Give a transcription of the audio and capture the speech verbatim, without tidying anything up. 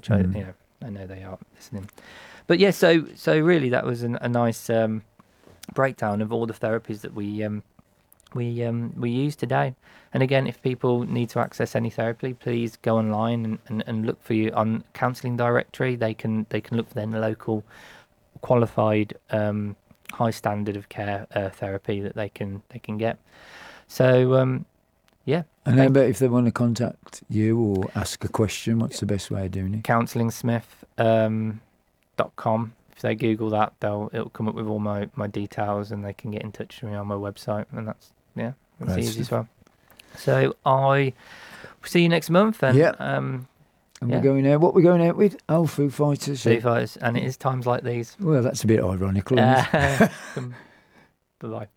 which mm. I, you know, I know they are listening. But yeah, so so really that was an, a nice um, breakdown of all the therapies that we um, we um, we use today. And again, if people need to access any therapy, please go online and, and, and look for you on counselling directory. They can they can look for their local qualified um, high standard of care uh, therapy that they can they can get. So um, yeah. And how about if they want to contact you or ask a question, what's the best way of doing it? counselling smith um, dot com. If they Google that, they'll it'll come up with all my, my details, and they can get in touch with me on my website. And that's yeah, that's Great easy stuff. as well. So I will see you next month. And yeah. um, and yeah. we're going out. What we're going out with? Oh, Foo Fighters. Foo Fighters, and it is times like these. Well, that's a bit ironical. Isn't it? Uh, bye bye.